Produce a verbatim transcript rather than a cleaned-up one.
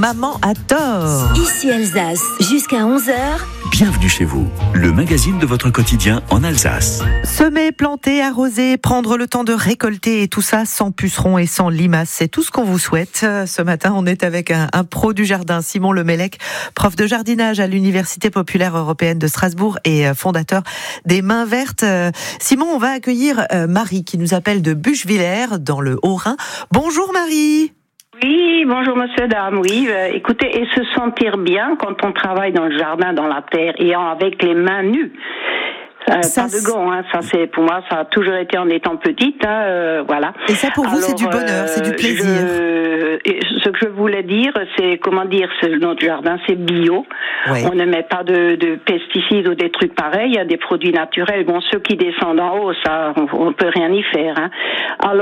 Maman a tort. Ici Alsace, jusqu'à onze heures. Bienvenue chez vous, le magazine de votre quotidien en Alsace. Semer, planter, arroser, prendre le temps de récolter et tout ça sans pucerons et sans limaces. C'est tout ce qu'on vous souhaite. Ce matin, on est avec un, un pro du jardin, Simon Lemelec, prof de jardinage à l'Université populaire européenne de Strasbourg et fondateur des Mains Vertes. Simon, on va accueillir Marie qui nous appelle de Buchwiller dans le Haut-Rhin. Bonjour Marie. Oui, bonjour monsieur, dame, oui. Euh, écoutez, et se sentir bien quand on travaille dans le jardin, dans la terre, et en, avec les mains nues. Euh, Ça, pas de gants, hein, ça c'est pour moi, ça a toujours été en étant petite, hein, euh, voilà. Et ça pour vous, Alors, c'est du bonheur, c'est du plaisir. Je, ce que je voulais dire, c'est comment dire, c'est, notre jardin c'est bio. Ouais. On ne met pas de, de pesticides ou des trucs pareils. Il y a des produits naturels. Bon, ceux qui descendent en haut, ça, on, on peut rien y faire. Hein. Alors